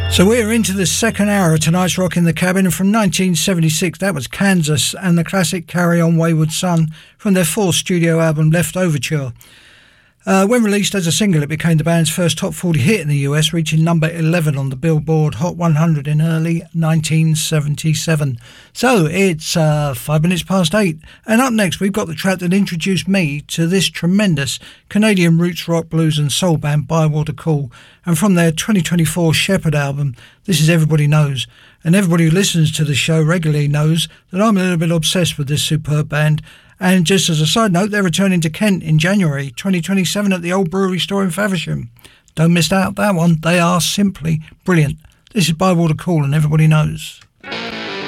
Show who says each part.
Speaker 1: So we're into the second hour of tonight's Rock in the Cabin, and from 1976 that was Kansas and the classic Carry On Wayward Son from their fourth studio album Left Overture. When released as a single, it became the band's first top 40 hit in the US, reaching number 11 on the Billboard Hot 100 in early 1977. So it's 5 minutes past 8, and up next we've got the track that introduced me to this tremendous Canadian roots rock, blues and soul band Bywater Call, and from their 2024 Shepherd album, this is Everybody Knows. And everybody who listens to the show regularly knows that I'm a little bit obsessed with this superb band. And just as a side note, they're returning to Kent in January 2027 at the Old Brewery Store in Faversham. Don't miss out that one. They are simply brilliant. This is Bywater Call and Everybody Knows.